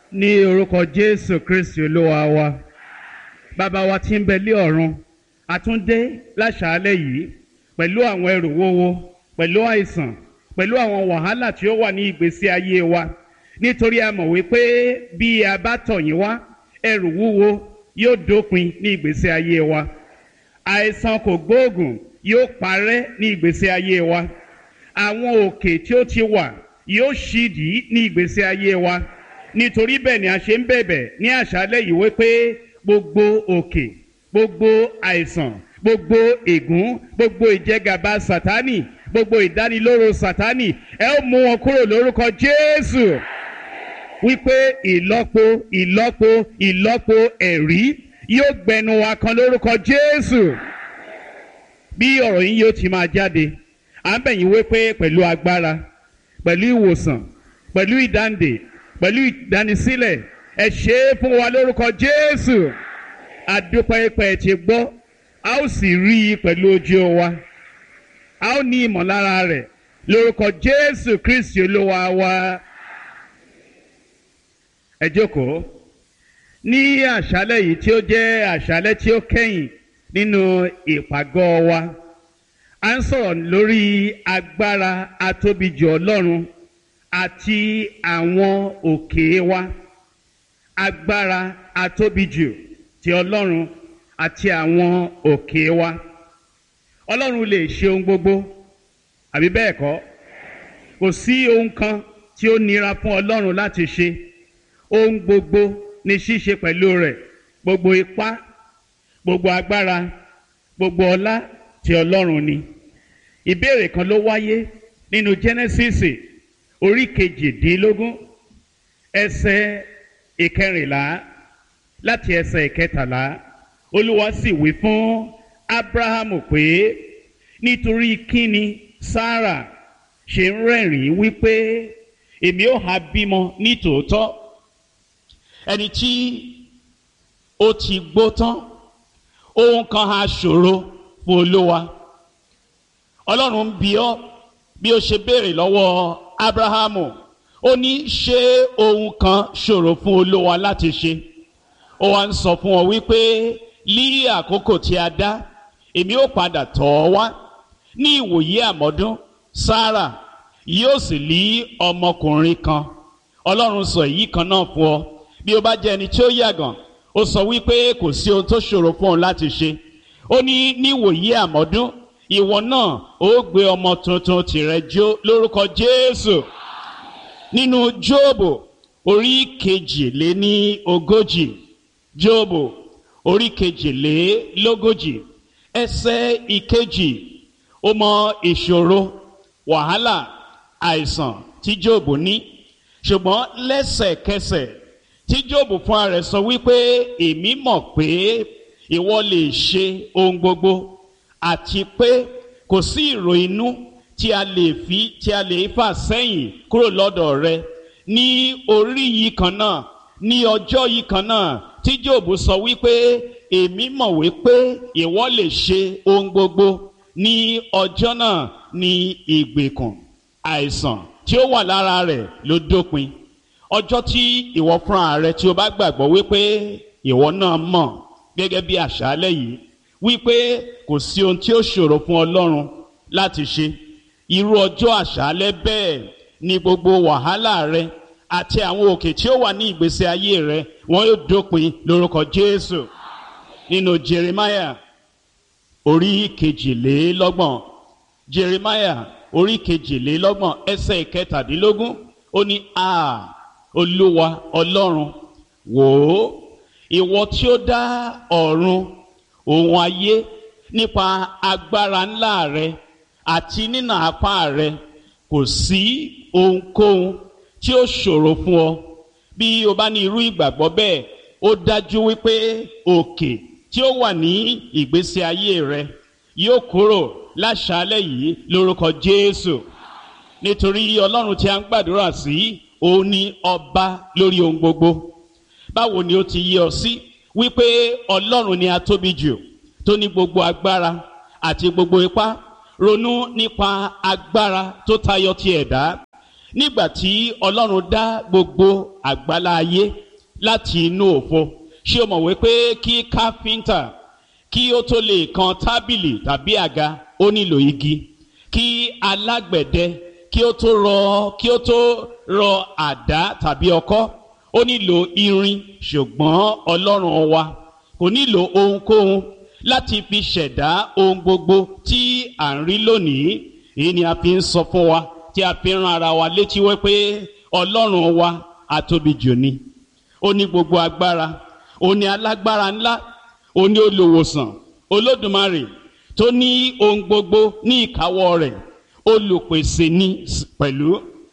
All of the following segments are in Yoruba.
Ní orúkọ Jésù Kristi Olúwa wa, bàbá wa tí ń bẹ lé ọ̀run, a tún dé láṣàálẹ̀ yìí pẹ̀lú àwọn ẹrù wúwo, pẹ̀lú àìsàn, pẹ̀lú àwọn wàhálà tí ó wà ní ìgbésí ayé wa. Nítorí a mọ̀ wípé bí a bá tọ̀ yín wá, ẹrù wúwo yóò dópin ní ìgbésí ayé wa. Àìsàn kò gbóògùn yóò parẹ́ ní ìgbésí ayé wa. Àwọn òkè tí ó ti wà yóò ṣídìí ní ìgbésí ayé wa. Nítorí bẹ́ẹ̀ ni a ṣe ń bẹ̀bẹ̀ ní àṣálẹ́ yìí wípé gbogbo òkè, gbogbo àìsàn, gbogbo ègún, gbogbo ìjẹgàba Sátánì, gbogbo ìdánilóró Sátánì, ẹ ó mú wọn kúrò lórúkọ Jésù. Wípé ìlọ́po ìlọ́po ìlọ́po ẹ̀rí yóò gbẹnu wa kan lórúkọ Jésù. Bí ọ̀rọ̀ yín yóò ti máa jáde, à ń bẹ̀ yín wípé pẹ̀lú agbára, pẹ̀lú ìwòsàn, pẹ̀lú ìdáǹdè, pẹ̀lú ìdánisílẹ̀, ẹ ṣe é fún wa lórúkọ Jésù. Adúpẹ́ pé ẹ ti gbọ́, a ó sì rí i pẹ̀lú ojú wa. A ó ní ìmọ̀lára rẹ̀ lórúkọ Jésù Kristi Olúwa wa. Ẹ jókòó. Ní àṣálẹ́ yìí tí ó jẹ́ àṣálẹ́ tí ó kẹ́yìn nínú ìpàgọ́ wa, a ń sọ̀rọ̀ lórí agbára atóbijù Ọlọ́run àti àwọn òkè wa. Agbára atóbijù ti Ọlọ́run àti àwọn òkè wa. Ọlọ́run lè ṣe ohun gbogbo, àbí bẹ́ẹ̀ kọ́? Kò sí ohun kan tí ó nira fún Ọlọ́run láti ṣe. Ohun gbogbo ni ṣíṣe pẹ̀lú rẹ̀. Gbogbo ipá, gbogbo agbára, gbogbo ọlá ti Ọlọ́run ni. Ìbéèrè kan ló wáyé nínú Jẹ́nẹ́sísì orí 18 ẹsẹ̀ 14 láti ẹsẹ̀ 13. Olúwa sì wí fún Ábúráhámù pé nítorí kíni Sárà ṣe ń rẹ́rìn-ín wípé èmi ó ha bímọ ní tòótọ́, ẹni tí ó ti gbó tán, ohun kan ha ṣòro fún Olúwa. Ọlọ́run ń bi ọ́ bí ó ṣe béèrè lọ́wọ́ Ábúráhámù, ó ní ṣé ohun kan ṣòro fún Olúwa láti ṣe? Ó wá ń sọ fún ọ wípé ní àkókò tí a dá, èmi ó padà tọ̀ ọ́ wá ní ìwòyí àmọ́dún, Sárà yóò sì ní ọmọkùnrin kan. Ọlọ́run sọ èyí kan náà fún ọ. Bí ó bá jẹ́ ẹni tí ó yàgàn, ó sọ wípé kò sí ohun tó ṣòro fún òun láti ṣe. Ó ní ìwòyí àmọ́dún, ìwọ náà ó gbé ọmọ tuntun tìrẹ jó lórúkọ Jésù. Nínú Jóòbù orí 42, Jóòbù orí 42 ẹsẹ̀ 2, ó mọ ìṣòro, wàhálà, àìsàn tí Jóòbù ní. Ṣùgbọ́n lẹ́sẹ̀kẹsẹ̀ tí Jóòbù fúnra rẹ̀ sọ wípé èmi mọ̀ pé ìwọ lè ṣe ohun gbogbo, àti pé kò sí ìrò inú tí a lè fà sẹ́yìn kúrò lọ́dọ̀ rẹ. Ní orí yìí kan náà, ní ọjọ́ yìí kan náà tí Jóòbù sọ wípé èmi mọ̀ wípé ìwọ lè ṣe ohun gbogbo, ní ọjọ́ náà ní ìgbèkùn àìsàn tí ó wà lára rẹ̀ ló dópin. Ọjọ́ tí ìwọ fúnra rẹ tí o bá gbàgbọ́ wípé ìwọ náà mọ̀ gẹ́gẹ́ bí àṣálẹ́ yìí wípé kò sí ohun tí ó ṣòro fún Ọlọ́run láti ṣe, irú ọjọ́ àṣálẹ́ bẹ́ẹ̀ ni gbogbo wàhálà rẹ àti àwọn òkè tí ó wà ní ìgbésí ayé rẹ wọn yóò dópin lórúkọ Jésù. Nínú Jeremiah orí 22, Jeremiah orí 22 ẹsẹ̀ 17, ó ní Olúwa Ọlọ́run, wò ó, ìwọ tí ó dá ọ̀run òun ayé nípa agbára ńlá rẹ àti nínà apá rẹ, kò sí ohunkóhun tí ó ṣòro fún ọ. Bí o bá ní irú ìgbàgbọ́ bẹ́ẹ̀, ó dájú wípé òkè tí ó wà ní ìgbésí ayé rẹ yóò kúrò láṣálẹ́ yìí lórúkọ Jésù. Nítorí Ọlọ́run tí a ń gbàdúrà sí, òun ni ọba lórí ohun gbogbo. Báwo ni ó ti yé ọ sí wípé Ọlọ́run ni atóbijù tó ní gbogbo agbára àti gbogbo ipá? Ronú nípa agbára tó tayọ ti ẹ̀dá. nígbà tí Ọlọ́run dá gbogbo àgbálá ayé láti inú òfo, ṣé o mọ̀ wípé kí káfíńtà kí ó tó lè kan tábìlì tàbí àga ó nílò igi, kí alágbẹ̀dẹ kí ó tó rọ àdá tàbí ọkọ́ ó nílò irin. Ṣùgbọ́n Ọlọ́run wa kò nílò ohunkóhun láti fi ṣẹ̀dá ohun gbogbo tí à ń rí lónìí. Èyí ni a fi ń sọ fún wa, tí a fi ń rán ara wa létí wípé Ọlọ́run wa atóbi jù ni. Ó ní gbogbo agbára, ó ní alágbára ńlá, ó ní olùwòsàn, Olódùmarè tó ní ohun gbogbo ní ìkáwọ́ rẹ̀, olùpèsè ni pẹ̀lú,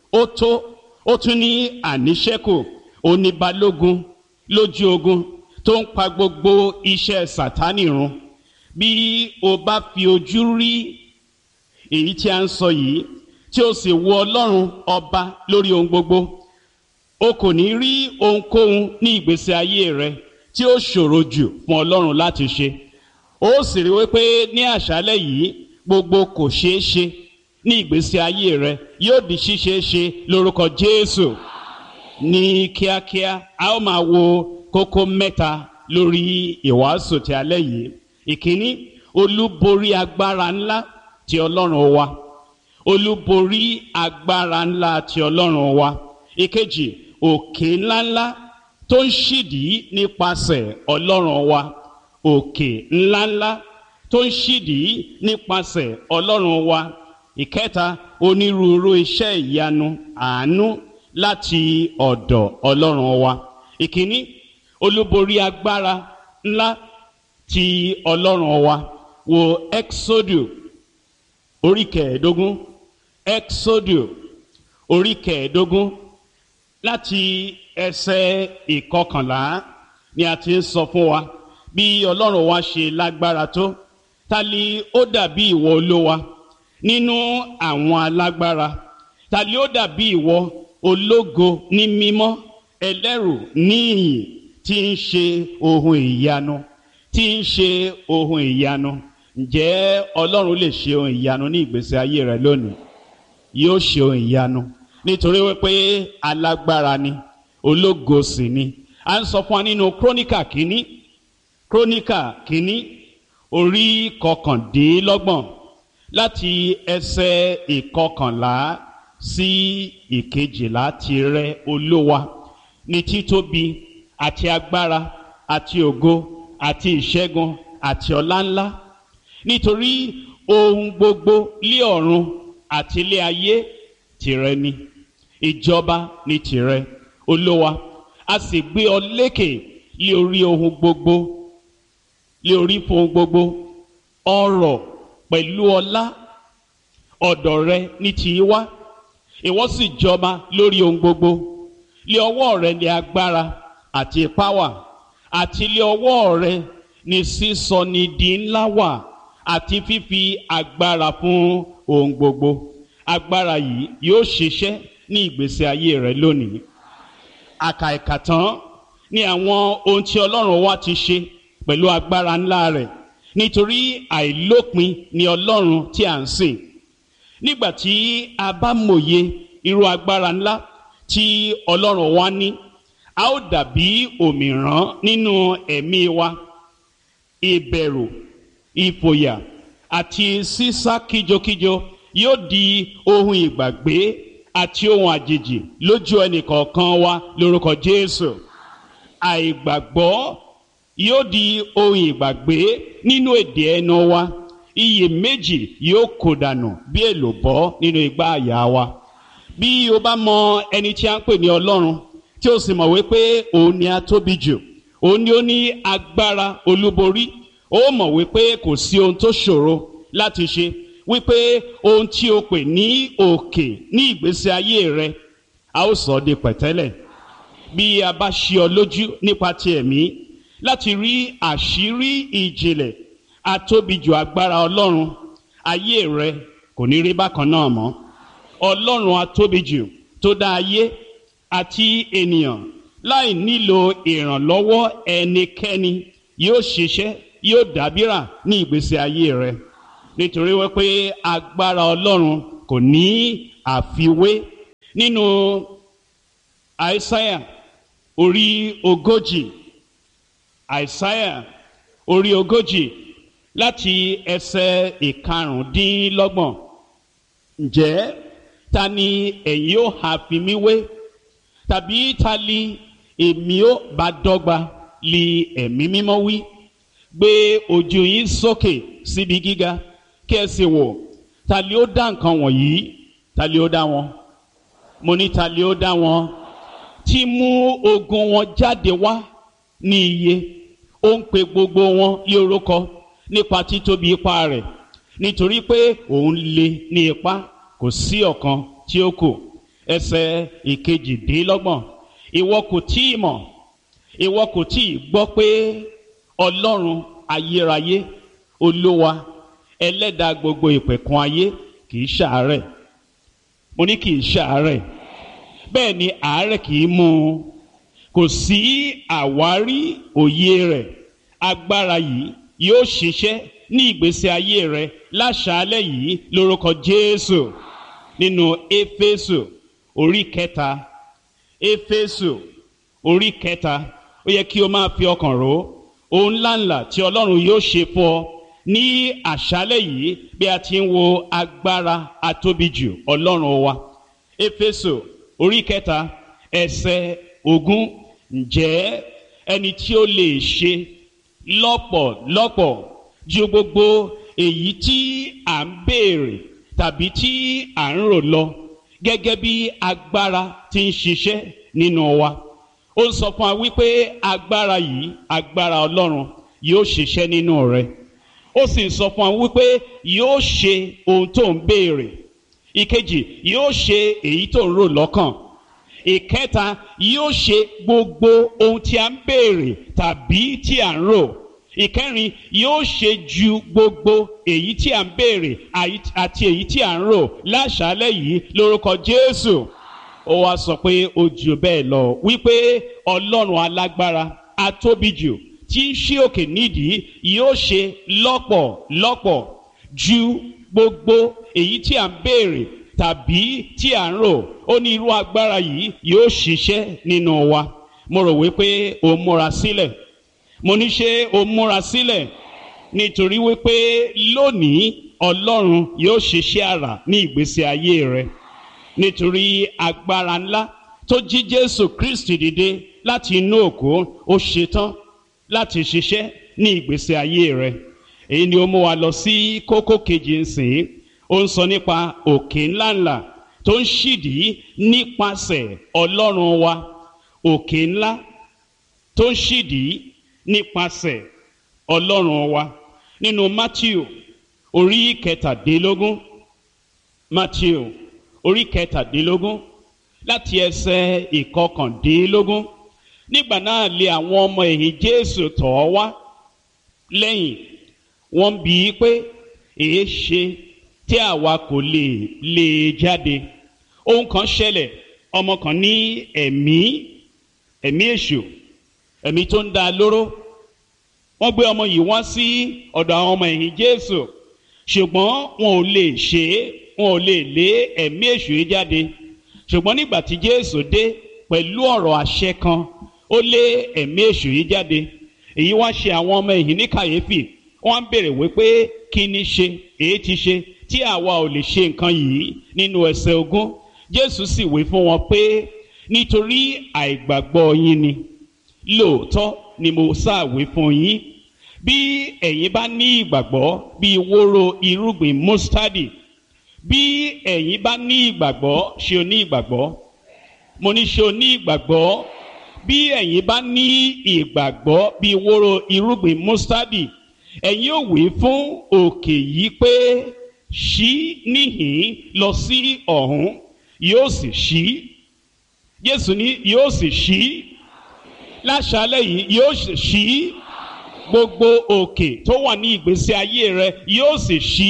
ó tún ní àníṣẹ́kù, ó ní balógun lójú ogun tó ń pa gbogbo iṣẹ́ Sátánì run. Bí o bá fi ojú rí èyí tí a ń sọ yìí, tí o sì wo Ọlọ́run ọba lórí ohun gbogbo, o kò ní rí ohunkóhun ní ìgbésí ayé rẹ tí ó ṣòro jù fún Ọlọ́run láti ṣe. Ó sì rí wípé ní àṣálẹ́ yìí gbogbo kò ṣeé ṣe ní ìgbésí ayé rẹ yóò di ṣíṣeé ṣe lórúkọ Jésù. Ní kíákíá a ó máa wo kókó mẹ́ta lórí ìwàásù ti alẹ́ yìí. Ìkíní, olúborí agbára ńlá ti Ọlọ́run wa. Olúborí agbára ńlá ti Ọlọ́run wa. Ìkejì, òkè ńláńlá tó ń ṣídìí nípasẹ̀ Ọlọ́run wa. Òkè ńláńlá tó ń ṣídìí nípasẹ̀ Ọlọ́run wa. Ìkẹta, onírúurú iṣẹ́ ìyanu àánú láti ọ̀dọ̀ Ọlọ́run wa. Ìkíní, olúborí agbára ńlá ti Ọlọ́run wa. Wo Ẹ́kísódù orí kẹẹ̀ẹ́dógún. Ẹ́kísódù orí kẹẹ̀ẹ́dógún láti ẹsẹ̀ ìkọkànlá ni a ti ń sọ fún wa bí Ọlọ́run wa ṣe lágbára tó. Ta ni ó dàbí ìwọ Olúwa nínú àwọn alágbára? Ta ni ó dàbí ìwọ ológo ní mímọ́, ẹlẹ́rù ní ìyìn, tí ń ṣe ohun ìyanu, tí ń ṣe ohun ìyanu? Ǹjẹ́ Ọlọ́run lè ṣe ohun ìyanu ní ìgbésí ayé rẹ lónìí? Yóò ṣe ohun ìyanu nítorí wípé alágbára ni, ológo sì ni. A ń sọ fún wa nínú Króníkà kínní orí kọkàndínlọ́gbọ̀n láti ẹsẹ̀ ìkọkànlá sí ìkejìlá. Tìrẹ Olúwa ní títóbi àti agbára àti ògo àti ìṣẹ́gun àti ọlá ńlá, nítorí ohun gbogbo lé ọ̀run àti lé ayé tìrẹ ni. Ìjọba ni tìrẹ Olúwa, a sì gbé ọ lékè lé orí ohun gbogbo, lé orí fún ohun gbogbo. Ọrọ̀ pẹ̀lú ọlá ọ̀dọ̀ rẹ ní ti wá, ìwọ sì jọba lórí ohun gbogbo. Lé ọwọ́ rẹ ní agbára àti ipá wà, àti lé ọwọ́ rẹ ní sísọ ní di ńlá wà, àti fífi agbára fún ohun gbogbo. Agbára yìí yóò ṣiṣẹ́ ní ìgbésí ayé rẹ lónìí. Àkàìkàtán ní àwọn ohun tí Ọlọ́run wa ti ṣe pẹ̀lú agbára ńlá rẹ̀, nítorí àìlópin ni Ọlọ́run tí à ń sìn. Nígbà tí a bá mòye irú agbára ńlá tí Ọlọ́run wa ní, a ó dàbí òmìrán nínú ẹ̀mí wa. Ìbẹ̀rù, ìfòyà àti sísá kíjokíjo yóò di ohun ìgbàgbé àti ohun àjèjì lójú ẹnìkọ̀ọ̀kan wa lórúkọ Jésù. Àìgbàgbọ́ yóò di ohun ìgbàgbé nínú èdè ẹnu wa. Iyèméjì yóò kó dànù bí èlùbọ́ nínú igbá àyà wa. Bí o bá mọ ẹni tí a ń pè ní Ọlọ́run, tí o sì mọ̀ wípé òun ni a tóbi jù, òun ni ó ní agbára olúborí, ó mọ̀ wípé kò sí ohun tó ṣòro láti ṣe, wípé ohun tí o pè ní òkè ní ìgbésí ayé rẹ, a ó sọ ọ́ di pẹ̀tẹ́lẹ̀. Bí a bá ṣí ọ lójú nípa ti ẹ̀mí láti rí àṣírí ìjìnlẹ̀ atóbijù agbára Ọlọ́run, ayé rẹ kò ní rí bákan náà mọ́. Ọlọ́run atóbijù tó dá ayé àti ènìyàn láì nílò ìrànlọ́wọ́ ẹnikẹ́ni yóò ṣiṣẹ́, yóò dábìrà ní ìgbésí ayé rẹ, nítorí wípé agbára Ọlọ́run kò ní àfiwé. nínú àìsáyà orí 40, àìsáyà orí 40 láti ẹsẹ̀ 25. Ǹjẹ́ ta ni ẹ̀yin ó ha fi mí wé? Tàbí ta li èmi ó bá dọ́gba? Li ẹ̀mí mímọ́ wí. Gbé ojú yín sókè síbi gíga kí ẹ sì wò. Ta li ó dá nǹkan wọ̀nyí? Ta li ó dá wọn? Mo ní ta li ó dá wọn? Tí mú ogun wọn jáde wá ní iye. Ó ń pe gbogbo wọn lé orúkọ nípa títóbi ipá rẹ̀. Nítorí pé òun le ní ipá, kò sí ọ̀kan tí ó kù. Ẹsẹ̀ 21. Ìwọ kò tí ì mọ̀, ìwọ kò tí ì gbọ́ pé Ọlọ́run ayérayé, Olúwa ẹlẹ́dàá gbogbo ìpẹ̀kun ayé kì í ṣàárẹ̀. Mo ní kì í ṣàárẹ̀. Bẹ́ẹ̀ ni àárẹ̀ kì í mú un. Kò sí àwárí òye rẹ̀. Agbára yìí yóò ṣiṣẹ́ ní ìgbésí ayé rẹ̀ láṣálẹ́ yìí lórúkọ Jésù. Nínú Éfésù orí 3, Éfésù orí 3, ó yẹ kí o máa fi ọkàn rò ohun ńláńlá tí Ọlọ́run yóò ṣe fún ọ ní àṣálẹ́ yìí bí a ti ń wo agbára atóbijù Ọlọ́run wa. Éfésù orí 3 ẹsẹ̀ 20. Ǹjẹ́ ẹni tí ó lè ṣe lọ́pọ̀lọpọ̀ ju gbogbo èyí tí à ń béèrè tàbí tí à ń rò lọ, gẹ́gẹ́ bí agbára tí ń ṣiṣẹ́ nínú wa. Ó ń sọ fún wa wípé agbára yìí, agbára Ọlọ́run yóò ṣiṣẹ́ nínú rẹ. Ó sì ń sọ fún wa wípé yóò ṣe ohun tó ń béèrè. Ìkejì, yóò ṣe èyí tó ń rò lọ́kàn. Ìkẹta, yóò ṣe gbogbo ohun tí a ń béèrè tàbí tí a ń rò. Ìkẹrin, yóò ṣe ju gbogbo èyí tí a ń béèrè àti èyí tí a ń rò láṣálẹ́ yìí lórúkọ Jésù. Ó wá sọ pé ó jù bẹ́ẹ̀ lọ wípé Ọlọ́run alágbára atóbijù tí ń ṣí òkè nídìí yóò ṣe lọ́pọ̀lọpọ̀ ju gbogbo èyí tí a ń béèrè tàbí tí a ń rò. Ó ní irú agbára yìí yóò ṣiṣẹ́ nínú wa. Mo rò wípé ó múra sílẹ̀. Mo ní ṣé o múra sílẹ̀? Nítorí wípé lónìí Ọlọ́run yóò ṣiṣẹ́ àrà ní ìgbésí ayé rẹ. Nítorí agbára ńlá tó jí Jésù Kristi dìde láti inú òkú, ó ṣetán láti ṣiṣẹ́ ní ìgbésí ayé rẹ. Èyí ni ó mú wa lọ sí kókó kejì nsìn. Ó ń sọ nípa òkè ńláńlá tó ń ṣídìí nípasẹ̀ Ọlọ́run wa. Òkè ńlá tó ń ṣídìí nípasẹ̀ Ọlọ́run wa. Nínú Mátíù orí 17, Mátíù orí 17 láti ẹsẹ̀ 19. Nígbà náà lé àwọn ọmọ ẹ̀yìn Jésù tọ̀ ọ́ wá lẹ́yìn. Wọ́n bi í pé èé ṣe tí àwa kò lè lé e jáde. Ohun kan ṣẹlẹ̀, ọmọ kan ní ẹ̀mí èṣù, ẹ̀mí tó ń dá lóró. Wọ́n gbé ọmọ yìí wá sí ọ̀dọ̀ àwọn ọmọ ẹ̀yìn Jésù, ṣùgbọ́n wọn ò lè ṣe é, wọn ò lè lé ẹ̀mí èṣù yìí jáde. Ṣùgbọ́n nígbà tí Jésù dé pẹ̀lú ọ̀rọ̀ àṣẹ kan, ó lé ẹ̀mí èṣù yìí jáde. Èyí wá ṣe àwọn ọmọ ẹ̀yìn ní kàyéfì. Wọ́n ń béèrè wípé kí ni ṣe, èyí ti ṣe tí àwa ò lè ṣe nǹkan yìí. Nínú ẹsẹ̀ 20, Jésù sì wí fún wọn pé nítorí àìgbàgbọ́ yín ni. Lóòótọ́ ni mo sáàwí fún yín, bí ẹ̀yin bá ní ìgbàgbọ́ bí wóró irúgbìn mustadi, bí ẹ̀yin bá ní ìgbàgbọ́, ṣé o ní ìgbàgbọ́? Mo ní ṣé o ní ìgbàgbọ́? Bí ẹ̀yin bá ní ìgbàgbọ́ bí wóró irúgbìn mustadi, ẹ̀yin ò wí fún òkè yìí pé ṣí níhìn lọ sí ọ̀hún, yóò sì ṣí. Jésù ní yóò sì ṣí. Láṣálẹ́ yìí yóò sì ṣí. Gbogbo òkè tó wà ní ìgbésí ayé rẹ yóò sì ṣí.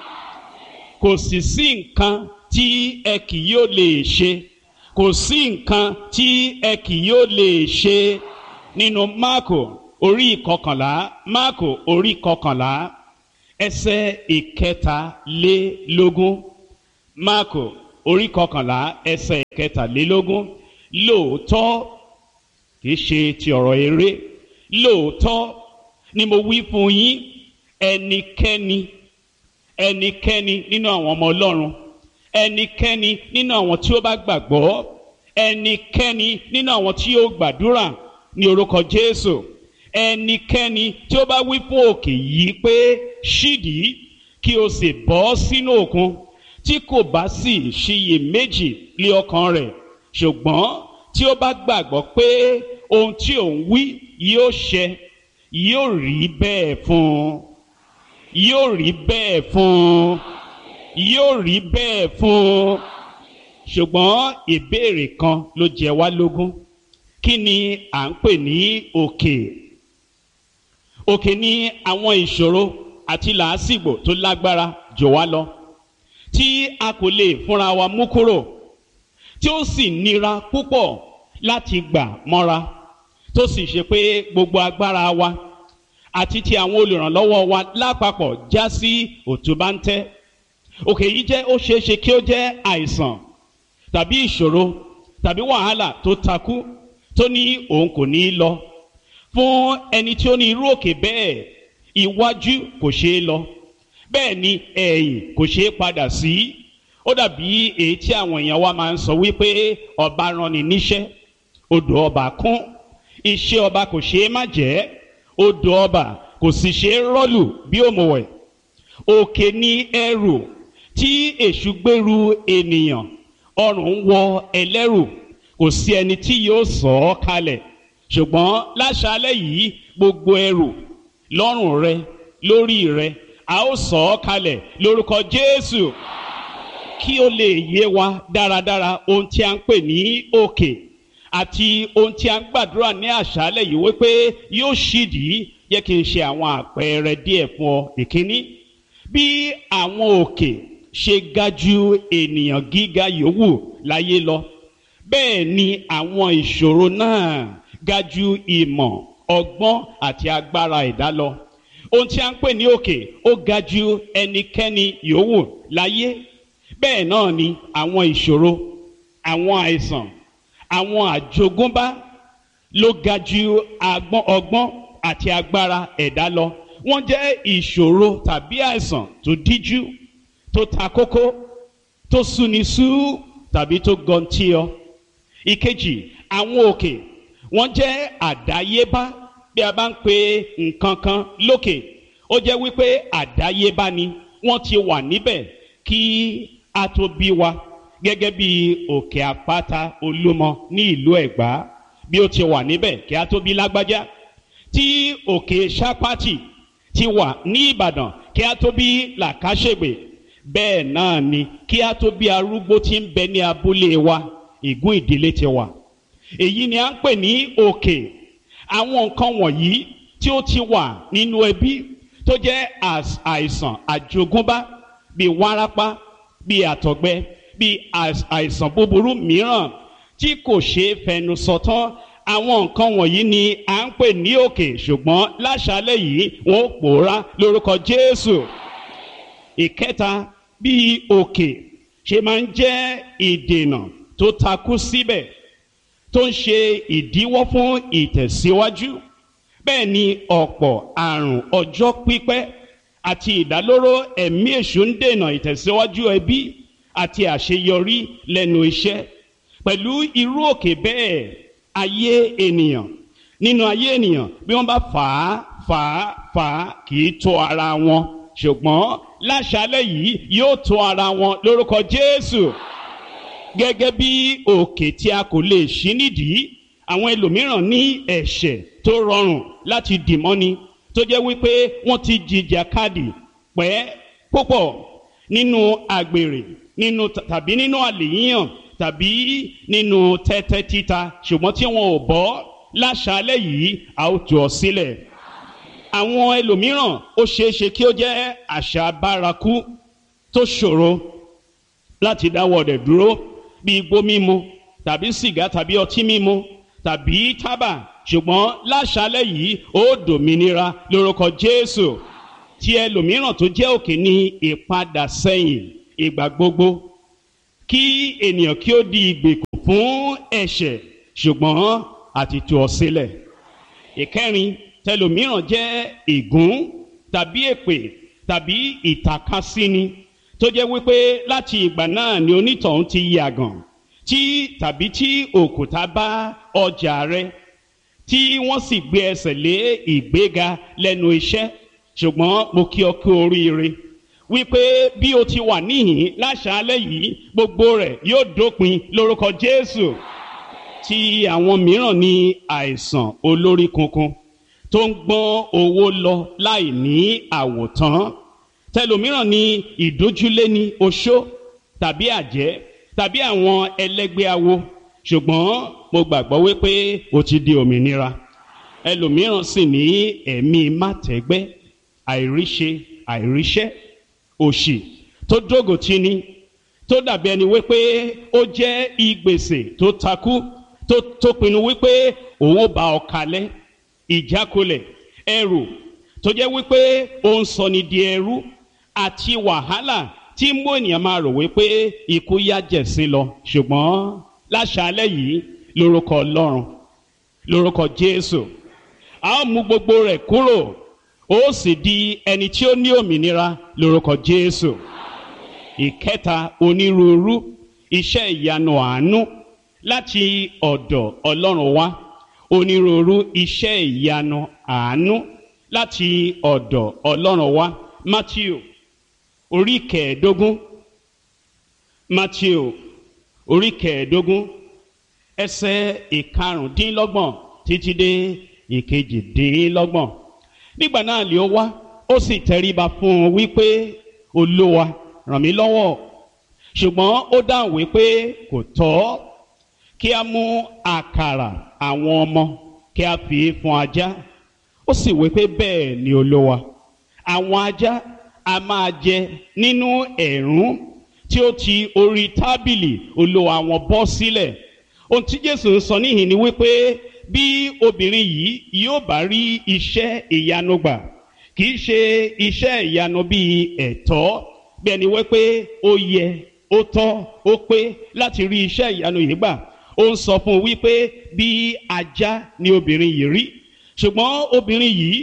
Kò sì sí nǹkan tí ẹ kì yóò lè ṣe. Kò sí nǹkan tí ẹ kì yóò lè ṣe. Nínú Máàkò orí 11, Máàkò orí 11 ẹsẹ̀ 13. Máàkò orí 11 ẹsẹ̀ 23 lóòótọ́ kìí ṣe ti ọ̀rọ̀ eré, lóòótọ́ ni mo wí fún yín, ẹnikẹ́ni nínú àwọn ọmọ Ọlọ́run, ẹnikẹ́ni nínú àwọn tí ó bá gbàgbọ́, ẹnikẹ́ni nínú àwọn tí ó gbàdúrà ní orúkọ Jésù, ẹnikẹ́ni tí ó bá wí fún òkè yìí pé ṣídìí kí o sì bọ́ sínú òkun, tí kò bá sì ṣiyèméjì lé ọkàn rẹ̀, ṣùgbọ́n tí ó bá gbàgbọ́ pé ohun tí òun wí yóò ṣẹ, yóò rí bẹ́ẹ̀ fún un, yóò rí bẹ́ẹ̀ fún un, yóò rí bẹ́ẹ̀ fún un. Ṣùgbọ́n ìbéèrè kan ló jẹ wá lógún. Kí ni à ń pè ní òkè? Òkè ni àwọn ìṣòro àti làásìgbò tó lágbára jù wá lọ, tí a kò lè fúnra wa mú kúrò, tí ó sì nira púpọ̀ láti gbà mọ́ra, tó sì ṣe pé gbogbo agbára wa àti ti àwọn olùrànlọ́wọ́ wa lápapọ̀ já sí òtúbáńtẹ́. Òkè yìí jẹ́ ó ṣeéṣe kí ó jẹ́ àìsàn tàbí ìṣòro tàbí wàhálà tó takú tó ní òun kò ní lọ. Fún ẹni tí ó ní irú òkè bẹ́ẹ̀, iwájú kò ṣeé lọ, bẹ́ẹ̀ ni ẹ̀yìn kò ṣeé padà sí. Ó dàbí èyí tí àwọn èèyàn wa máa ń sọ wípé ọba rán ni níṣẹ́, odò ọba kún, iṣẹ́ ọba kò ṣeé má jẹ́, odò ọba kò sì ṣeé rọ́lù bí òmùwẹ̀. Òkè ni ẹrù tí èṣù gbèrú ènìyàn, ọrùn ń wọ ẹlẹ́rù, kò sí ẹni tí yóò sọ ọ́ kalẹ̀. Ṣùgbọ́n láṣálẹ́ yìí, gbogbo ẹrù lọ́rùn rẹ, lórí rẹ, a ó sọ ọ́ kalẹ̀ lórúkọ Jésù. Kí ó lè yé wa dáradára ohun tí a ń pè ní òkè àti ohun tí a ń gbàdúrà ní àṣálẹ́ yìí wípé yóò ṣídìí, yẹ kí n ṣe àwọn àpẹẹrẹ díẹ̀ fún ọ. Ìkíní, bí àwọn òkè ṣe ga ju ènìyàn gíga yòówù láyé lọ, bẹ́ẹ̀ ni àwọn ìṣòro náà ga ju ìmọ̀, ọgbọ́n àti agbára ẹ̀dá lọ. Ohun tí a ń pè ní òkè ó ga ju ẹnikẹ́ni yòówù láyé. Bẹ́ẹ̀ náà ni àwọn ìṣòro, àwọn àìsàn, àwọn àjogúnbá ló ga ju ọgbọ́n àti agbára ẹ̀dá lọ. Wọ́n jẹ́ ìṣòro tàbí àìsàn tó díjú, tó ta kókó, tó súni sú tàbí tó gọntíọ. Ìkejì, àwọn òkè wọ́n jẹ́ àdáyébá. Bí a bá ń pe nǹkan kan lókè, ó jẹ́ wípé àdáyébá ni, wọ́n ti wà níbẹ̀ kí a tó bí wa. Gẹ́gẹ́ bí òkè àpáta Olúmọ ní ìlú Ẹ̀gbá, bí ó ti wà níbẹ̀ kí a tó bí lágbájá. Tí òkè Ṣápátì ti wà ní Ìbàdàn kí a tó bí Làkàṣègbè, bẹ́ẹ̀ náà ni kí a tó bí arúgbó tí ń bẹ ní abúlé wa, Ìgún ìdílé ti wà. Èyí ni a ń pè ní òkè. Àwọn nǹkan wọ̀nyí tí ó ti wà nínú ẹbí tó jẹ́ àìsàn àjogúnbá, bíi wárápá, bíi àtọ̀gbẹ, bíi àìsàn búburú mìíràn tí kò ṣeé fẹnu sọ tán. Àwọn nǹkan wọ̀nyí ni à ń pè ní òkè, ṣùgbọ́n láṣálẹ́ yìí wọ́n ó pòórá lórúkọ Jésù. Ìkẹta, bí òkè ṣe máa ń jẹ́ ìdènà tó takú síbẹ̀, tó ń ṣe ìdíwọ́ fún ìtẹ̀síwájú, bẹ́ẹ̀ ni ọ̀pọ̀ àrùn ọjọ́ pípẹ́ àti ìdálóró ẹ̀mí èṣù ń dènà ìtẹ̀síwájú ẹbí àti àṣeyọrí lẹ́nu iṣẹ́. Pẹ̀lú irú òkè bẹ́ẹ̀, nínú ayé ènìyàn, bí wọ́n bá fà á kì í tó ara wọn, ṣùgbọ́n láṣálẹ́ yìí yóò tó ara wọn lórúkọ Jésù. Gẹ́gẹ́ bí òkè tí a kò lè ṣí nídìí, àwọn ẹlòmíràn ní ẹ̀ṣẹ̀ tó rọrùn láti dìmọ́ni, tó jẹ́ wípé wọ́n ti jìjàkadì pẹ́ púpọ̀ nínú àgbèrè, tàbí nínú àlè yíyàn, tàbí nínú tẹ́tẹ́ títa, ṣùgbọ́n tí wọn ò bọ́. Láṣálẹ́ yìí a ó tú ọ sílẹ̀. Àwọn ẹlòmíràn ó ṣeéṣe kí ó jẹ́ àṣà bárakú tó ṣòro láti dáwọ́ rẹ̀ dúró, bí igbó mímu tàbí sìgá tàbí ọtí mímu tàbí tábà, ṣùgbọ́n láṣálẹ́ yìí ó dòmìnira lórúkọ Jésù. Tí ẹlòmíràn tó jẹ́ òkè ní ìpadà sẹ́yìn ìgbà gbogbo, kí ènìyàn kí ó di ìgbèkùn fún ẹ̀ṣẹ̀, ṣùgbọ́n àti tú ọ sílẹ̀. Ìkẹrin, tẹlòmíràn jẹ́ ègún tàbí èpè tàbí ìtàkasíni tó jẹ́ wípé láti ìgbà náà ni onítọ̀hún ti yàgàn tàbí tí òkúta bá ọjà rẹ tí wọ́n sì gbé ẹsẹ̀ lé ìgbéga lẹ́nu iṣẹ́. Ṣùgbọ́n mo kí ọ kú oríire wípé bí o ti wà níhìn láṣálẹ́ yìí, gbogbo rẹ̀ yóò dópin lórúkọ Jésù. Tí àwọn mìíràn ní àìsàn olórí kunkun tó ń gbọ́n owó lọ láì ní àwòtán, tẹlòmíràn ní ìdójúlé ní oṣó tàbí àjẹ́ tàbí àwọn ẹlẹ́gbẹ́ awo, ṣùgbọ́n mo gbàgbọ́ wípé o ti di òmìnira. Ẹlòmíràn sì ní ẹ̀mí mátẹ́gbẹ́, àìríṣe àìríṣẹ́, òṣì tó dógòtì ni, tó dàbí ẹni wípé ó jẹ́ ìgbèsè tó takú, tó pinnu wípé òun ó bá ọ kalẹ̀. Ìjákulẹ̀, ẹrù tó jẹ́ wípé ó ń sọ ni di ẹrú, àti wàhálà tí mú ènìyàn máa rò wípé ikú yá jẹ̀sín lọ. Ṣùgbọ́n láṣálẹ́ yìí, lórúkọ Ọlọ́run, lórúkọ Jésù, a ó mú gbogbo rẹ̀ kúrò, ó sì di ẹni tí ó ní òmìnira lórúkọ Jésù. Ìkẹta, onírúurú iṣẹ́ ìyanu àánú láti ọ̀dọ̀ Ọlọ́run wá. Onírúurú iṣẹ́ ìyanu àánú láti ọ̀dọ̀ Ọlọ́run wá. Mátíù orí kẹẹ̀ẹ́dógún, Mátíù orí kẹẹ̀ẹ́dógún ẹsẹ̀ ìkarùndínlọ́gbọ̀n títí dé ìkejìdínlọ́gbọ̀n. Nígbà náà lé ó wá, ó sì tẹríba fún un wípé, Olúwa, ràn mí lọ́wọ́. Ṣùgbọ́n ó dáhùn wípé kò tọ́ kí a mú àkàrà àwọn ọmọ kí a fi fún ajá. Ó sì wípé bẹ́ẹ̀ ni Olúwa, àwọn ajá a máa jẹ nínú ẹ̀rún tí ó ti orí tábìlì Olúwa wọn bọ́ sílẹ̀. Ohun tí Jésù ń sọ níhìn ni wípé bí obìnrin yìí yóò bá rí iṣẹ́ ìyanu gbà, kì í ṣe iṣẹ́ ìyanu bíi ẹ̀tọ́, bí ẹni wípé ó yẹ, ó tọ́, ó pé láti rí iṣẹ́ ìyanu yìí gbà. Ó ń sọ fún un wípé bí ajá ni obìnrin yìí rí. Ṣùgbọ́n obìnrin yìí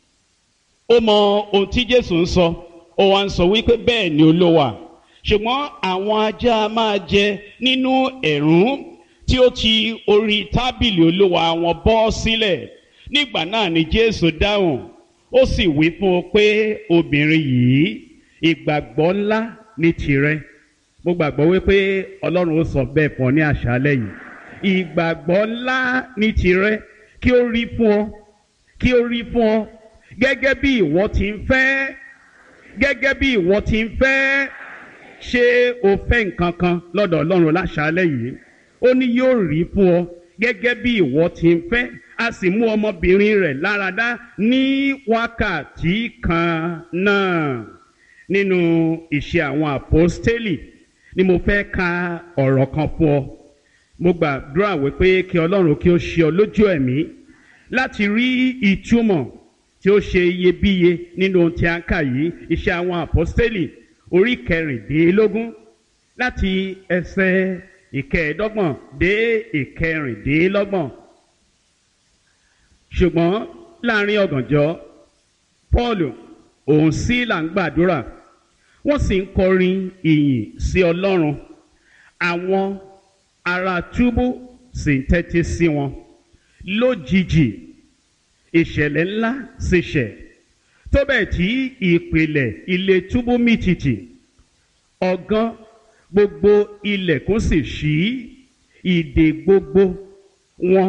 ó mọ ohun tí Jésù ń sọ, ó wá ń sọ wípé bẹ́ẹ̀ ni Olúwa, ṣùgbọ́n àwọn ajá máa jẹ nínú ẹ̀rún tí ó ti orí tábìlì Olúwa wọn bọ́ sílẹ̀. Nígbà náà ni Jésù dáhùn, ó sì wí fún un pé, obìnrin yìí, ìgbàgbọ́ ńlá ní tìrẹ. Mo gbàgbọ́ wípé Ọlọ́run ó sọ bẹ́ẹ̀ fún ọ ní àṣálẹ́ yìí. Ìgbàgbọ́ ńlá ní tìrẹ, kí ó rí fún ọ, kí ó rí fún ọ gẹ́gẹ́ bí ìwọ ti ń fẹ́, gẹ́gẹ́ bí ìwọ ti ń fẹ́. Ṣé o fẹ́ nǹkan kan lọ́dọ̀ Ọlọ́run láṣálẹ́ yìí? Ó ní yóò rí fún ọ gẹ́gẹ́ bí ìwọ ti ń fẹ́. A sì mú ọmọbìnrin rẹ̀ láradá ní wákàtí kan náà. Nínú Ìṣe àwọn Àpọ́stélì ni mo fẹ́ ka ọ̀rọ̀ kan fún ọ. Mo gbàdúrà wípé kí Ọlọ́run kí ó ṣe ọ lójú ẹ̀mí láti rí ìtumọ̀ tí ó ṣe iyebíye nínú ohun tí a ń kà yìí. Ìṣe àwọn Àpọ́stélì orí kẹrìndínlógún láti ẹsẹ̀ ìkẹẹ̀ẹ́dọ́gbọ̀n dé ìkẹrìndínlọ́gbọ̀n. Ṣùgbọ́n láàrin ọ̀gànjọ́, Pọ́ọ̀lù òun Sílà ń gbàdúrà, wọ́n sì ń kọrin ìyìn sí Ọlọ́run. Àwọn ará túbú sì ń tẹ́tí sí wọn. Lójijì ìṣẹ̀lẹ̀ ńlá sì ṣẹ̀, tó bẹ́ẹ̀ tí ìpìlẹ̀ ilé túbú mì tìtì. Ọ̀gán gbogbo ilẹ̀kùn sì ṣí, ìdè gbogbo wọn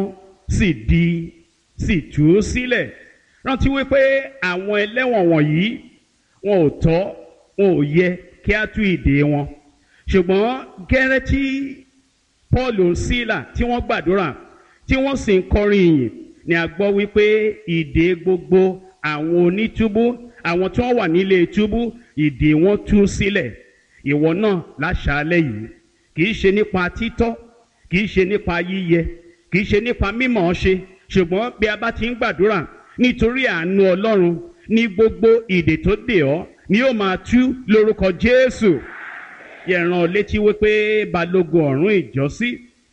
sì tú sílẹ̀. Rántí wípé àwọn ẹlẹ́wọ̀n wọ̀nyí wọn ò tọ́, wọn ò yẹ kí á tú ìdè wọn. Ṣùgbọ́n gẹ́rẹ́ tí Pọ́ọ̀lù Sílà tí wọ́n gbàdúrà tí wọ́n sì ń kọrin ìyìn ni a gbọ́ wípé ìdè gbogbo àwọn onítúbú, àwọn tí wọ́n wà nílé túbú, ìdè wọn tú sílẹ̀. Ìwọ náà láṣálẹ́ yìí, kì í ṣe nípa títọ́, kì í ṣe nípa yíyẹ, kì í ṣe nípa mímọ̀ ṣe, ṣùgbọ́n bí a bá ti ń gbàdúrà nítorí àánú Ọlọ́run, ní gbogbo ìdè tó dè ọ́ ni yóò máa tú lórúkọ Jésù. yẹ rán ọ létí wípé balógun ọ̀rún ìjọ́sí